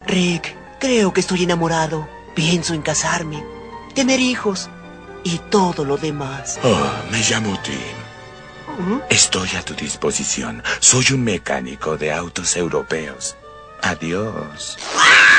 Rick, creo que estoy enamorado. Pienso en casarme, tener hijos y todo lo demás. Oh, me llamo Tim. Estoy a tu disposición. Soy un mecánico de autos europeos. Adiós.